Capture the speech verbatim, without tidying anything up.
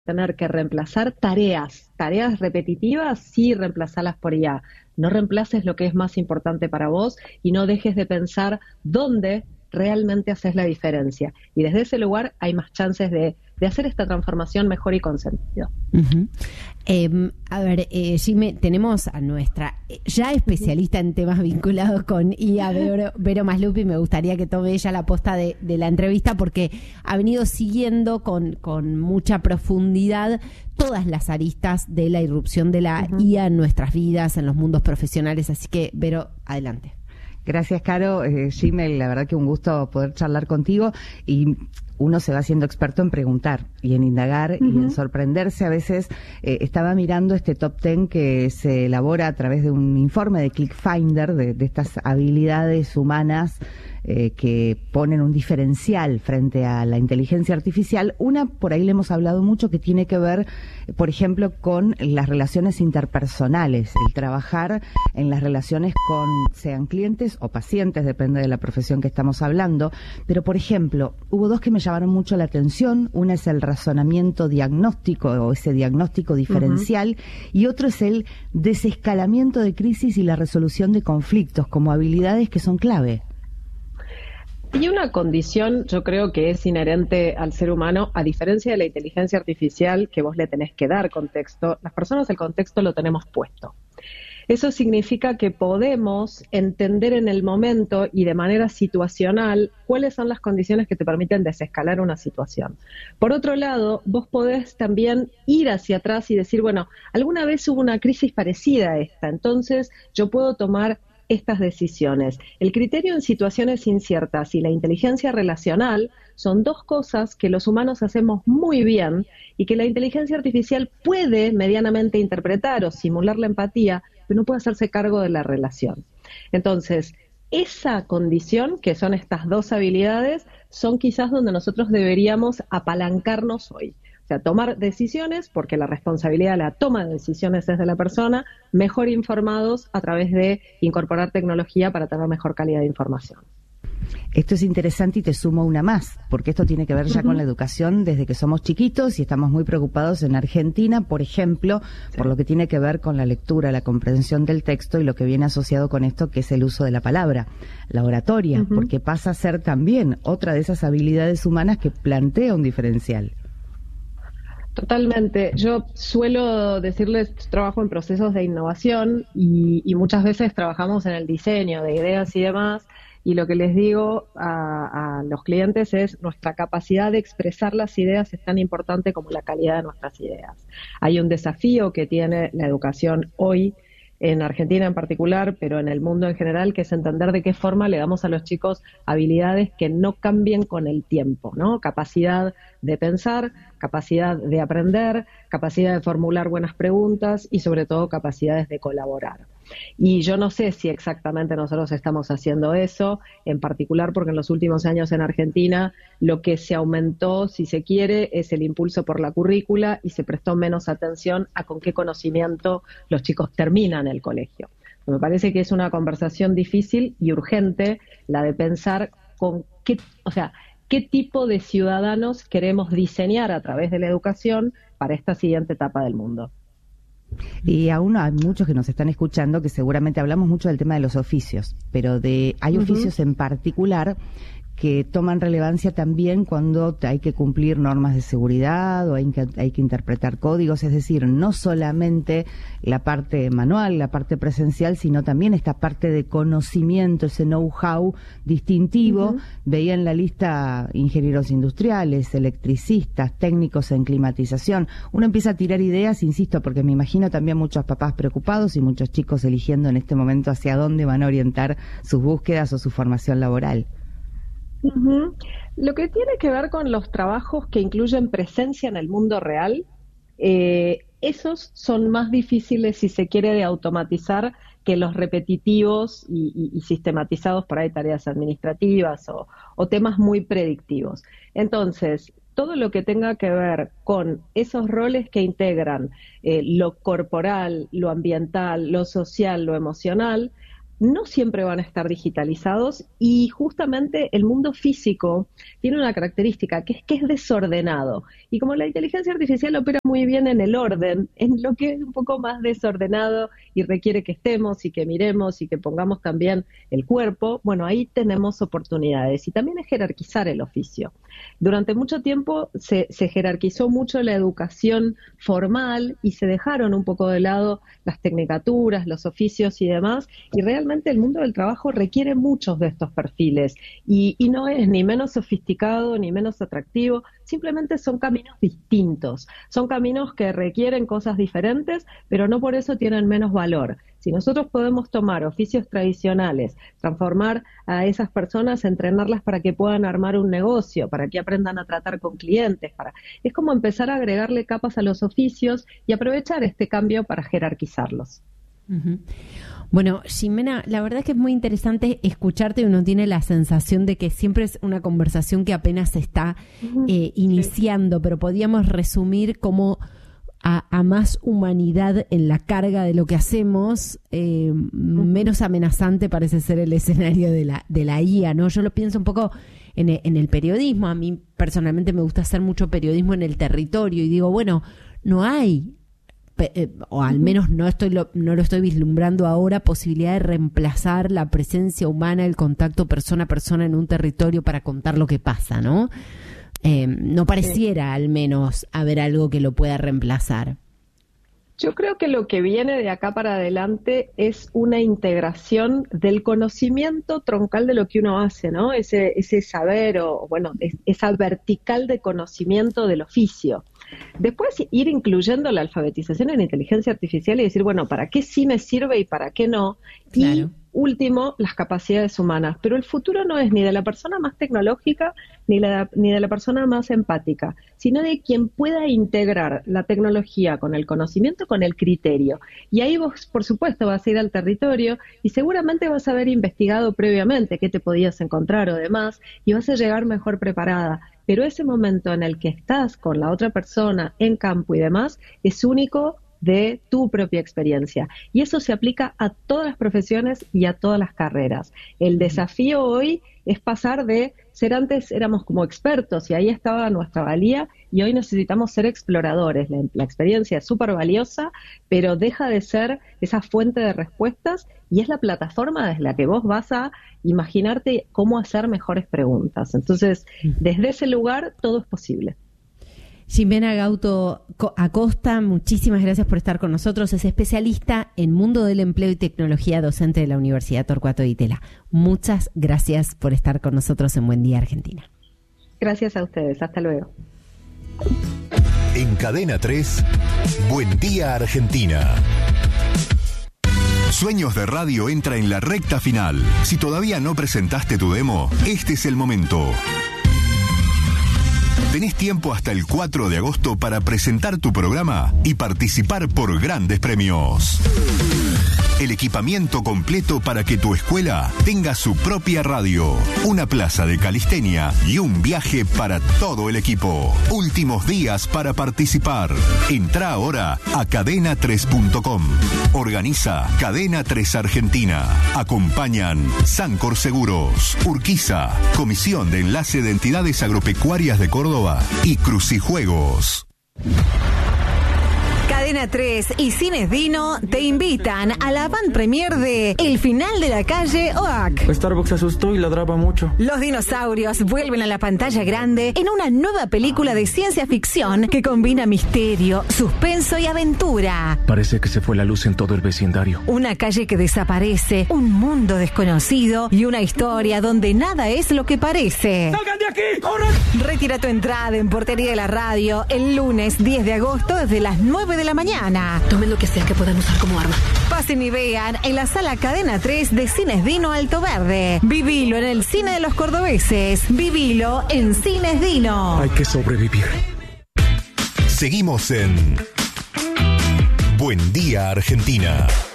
tener que reemplazar tareas, tareas repetitivas, sí, reemplazarlas por I A. No reemplaces lo que es más importante para vos y no dejes de pensar dónde realmente haces la diferencia. Y desde ese lugar hay más chances de, de hacer esta transformación mejor y con sentido. Uh-huh. Eh, a ver, eh, Jimé, tenemos a nuestra ya especialista en temas vinculados con I A, Vero, Vero Maslupi. Me gustaría que tome ella la posta de, de la entrevista porque ha venido siguiendo con, con mucha profundidad todas las aristas de la irrupción de la uh-huh. I A en nuestras vidas, en los mundos profesionales. Así que, Vero, adelante. Gracias, Caro. Eh, Jimé, la verdad que un gusto poder charlar contigo, y uno se va haciendo experto en preguntar y en indagar uh-huh. y en sorprenderse. A veces eh, estaba mirando este top ten que se elabora a través de un informe de ClickFinder de, de estas habilidades humanas eh, que ponen un diferencial frente a la inteligencia artificial. Una, por ahí le hemos hablado mucho, que tiene que ver, por ejemplo, con las relaciones interpersonales, el trabajar en las relaciones con, sean clientes o pacientes, depende de la profesión que estamos hablando. Pero, por ejemplo, hubo dos que me llamaron mucho la atención. Una es el razonamiento diagnóstico o ese diagnóstico diferencial uh-huh. y otro es el desescalamiento de crisis y la resolución de conflictos como habilidades que son clave. Y una condición, yo creo que es inherente al ser humano, a diferencia de la inteligencia artificial, que vos le tenés que dar contexto, las personas el contexto lo tenemos puesto. Eso significa que podemos entender en el momento y de manera situacional cuáles son las condiciones que te permiten desescalar una situación. Por otro lado, vos podés también ir hacia atrás y decir, bueno, alguna vez hubo una crisis parecida a esta, entonces yo puedo tomar estas decisiones. El criterio en situaciones inciertas y la inteligencia relacional son dos cosas que los humanos hacemos muy bien y que la inteligencia artificial puede medianamente interpretar o simular la empatía, pero no puede hacerse cargo de la relación. Entonces, esa condición, que son estas dos habilidades, son quizás donde nosotros deberíamos apalancarnos hoy. O sea, tomar decisiones, porque la responsabilidad de la toma de decisiones es de la persona, mejor informados a través de incorporar tecnología para tener mejor calidad de información. Esto es interesante y te sumo una más, porque esto tiene que ver ya uh-huh. con la educación desde que somos chiquitos y estamos muy preocupados en Argentina, por ejemplo, sí. por lo que tiene que ver con la lectura, la comprensión del texto y lo que viene asociado con esto, que es el uso de la palabra, la oratoria, uh-huh. porque pasa a ser también otra de esas habilidades humanas que plantea un diferencial. Totalmente. Yo suelo decirles, trabajo en procesos de innovación y, y muchas veces trabajamos en el diseño de ideas y demás, y lo que les digo a, a los clientes es nuestra capacidad de expresar las ideas es tan importante como la calidad de nuestras ideas. Hay un desafío que tiene la educación hoy, en Argentina en particular, pero en el mundo en general, que es entender de qué forma le damos a los chicos habilidades que no cambien con el tiempo, ¿no? Capacidad de pensar, capacidad de aprender, capacidad de formular buenas preguntas y sobre todo capacidades de colaborar. Y yo no sé si exactamente nosotros estamos haciendo eso, en particular porque en los últimos años en Argentina lo que se aumentó, si se quiere, es el impulso por la currícula y se prestó menos atención a con qué conocimiento los chicos terminan el colegio. Me parece que es una conversación difícil y urgente la de pensar con qué, o sea, qué tipo de ciudadanos queremos diseñar a través de la educación para esta siguiente etapa del mundo. Y aún hay muchos que nos están escuchando que seguramente hablamos mucho del tema de los oficios, pero de hay uh-huh. oficios en particular que toman relevancia también cuando hay que cumplir normas de seguridad o hay que, hay que interpretar códigos, es decir, no solamente la parte manual, la parte presencial, sino también esta parte de conocimiento, ese know-how distintivo. Uh-huh. Veía en la lista ingenieros industriales, electricistas, técnicos en climatización. Uno empieza a tirar ideas, insisto, porque me imagino también muchos papás preocupados y muchos chicos eligiendo en este momento hacia dónde van a orientar sus búsquedas o su formación laboral. Uh-huh. Lo que tiene que ver con los trabajos que incluyen presencia en el mundo real, eh, esos son más difíciles, si se quiere, de automatizar que los repetitivos y, y, y sistematizados por ahí tareas administrativas o, o temas muy predictivos. Entonces, todo lo que tenga que ver con esos roles que integran eh, lo corporal, lo ambiental, lo social, lo emocional, no siempre van a estar digitalizados y justamente el mundo físico tiene una característica que es que es desordenado. Y como la inteligencia artificial opera muy bien en el orden, en lo que es un poco más desordenado y requiere que estemos y que miremos y que pongamos también el cuerpo, bueno, ahí tenemos oportunidades. Y también es jerarquizar el oficio. Durante mucho tiempo se, se jerarquizó mucho la educación formal y se dejaron un poco de lado las tecnicaturas, los oficios y demás, y realmente el mundo del trabajo requiere muchos de estos perfiles y, y no es ni menos sofisticado ni menos atractivo, simplemente son caminos distintos, son caminos que requieren cosas diferentes, pero no por eso tienen menos valor. Si nosotros podemos tomar oficios tradicionales, transformar a esas personas, entrenarlas para que puedan armar un negocio, para que aprendan a tratar con clientes, para es como empezar a agregarle capas a los oficios y aprovechar este cambio para jerarquizarlos. Uh-huh. Bueno, Ximena, la verdad es que es muy interesante escucharte y uno tiene la sensación de que siempre es una conversación que apenas se está eh, iniciando, sí. Pero podríamos resumir como a, a más humanidad en la carga de lo que hacemos, eh, uh-huh. menos amenazante parece ser el escenario de la, de la I A, ¿no? Yo lo pienso un poco en el, en el periodismo. A mí personalmente me gusta hacer mucho periodismo en el territorio y digo, bueno, no hay... o al menos no estoy lo, no lo estoy vislumbrando ahora, posibilidad de reemplazar la presencia humana, el contacto persona a persona en un territorio para contar lo que pasa, ¿no? Eh, no pareciera al menos haber algo que lo pueda reemplazar. Yo creo que lo que viene de acá para adelante es una integración del conocimiento troncal de lo que uno hace, ¿no? Ese, ese saber o, bueno, es, esa vertical de conocimiento del oficio. Después ir incluyendo la alfabetización en inteligencia artificial y decir, bueno, ¿para qué sí me sirve y para qué no? Claro. Y último, las capacidades humanas. Pero el futuro no es ni de la persona más tecnológica ni, la, ni de la persona más empática, sino de quien pueda integrar la tecnología con el conocimiento, con el criterio. Y ahí vos, por supuesto, vas a ir al territorio y seguramente vas a haber investigado previamente qué te podías encontrar o demás y vas a llegar mejor preparada. Pero ese momento en el que estás con la otra persona en campo y demás es único de tu propia experiencia. Y eso se aplica a todas las profesiones y a todas las carreras. El desafío hoy es pasar de ser antes éramos como expertos y ahí estaba nuestra valía y hoy necesitamos ser exploradores. La, la experiencia es súper valiosa, pero deja de ser esa fuente de respuestas y es la plataforma desde la que vos vas a imaginarte cómo hacer mejores preguntas. Entonces, desde ese lugar todo es posible. Ximena Gauto Acosta, muchísimas gracias por estar con nosotros. Es especialista en mundo del empleo y tecnología, docente de la Universidad Torcuato Di Itela. Muchas gracias por estar con nosotros en Buen Día Argentina. Gracias a ustedes. Hasta luego. En Cadena tres, Buen Día Argentina. Sueños de Radio entra en la recta final. Si todavía no presentaste tu demo, este es el momento. Tenés tiempo hasta el cuatro de agosto para presentar tu programa y participar por grandes premios. El equipamiento completo para que tu escuela tenga su propia radio, una plaza de calistenia y un viaje para todo el equipo. Últimos días para participar. Entrá ahora a cadena tres punto com. Organiza Cadena tres Argentina. Acompañan Sancor Seguros, Urquiza, Comisión de Enlace de Entidades Agropecuarias de Córdoba y Crucijuegos. Cadena tres y Cines Dino te invitan a la van premier de El Final de la Calle Oak. Starbucks se asustó y ladraba mucho. Los dinosaurios vuelven a la pantalla grande en una nueva película de ciencia ficción que combina misterio, suspenso y aventura. Parece que se fue la luz en todo el vecindario. Una calle que desaparece, un mundo desconocido y una historia donde nada es lo que parece. ¡Salgan de aquí! ¡Corran! Retira tu entrada en Portería de la Radio el lunes diez de agosto desde las nueve de la mañana. Tomen lo que sea que puedan usar como arma. Pasen y vean en la sala Cadena tres de Cines Dino Alto Verde. Vivilo en el cine de los cordobeses. Vivilo en Cines Dino. Hay que sobrevivir. Seguimos en Buen Día Argentina.